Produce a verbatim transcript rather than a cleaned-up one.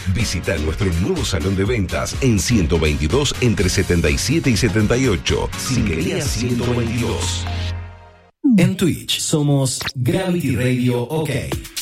Visita nuestro nuevo salón de ventas en ciento veintidós entre setenta y siete y setenta y ocho. Singuería ciento veintidós. En Twitch somos Gravity Radio OK.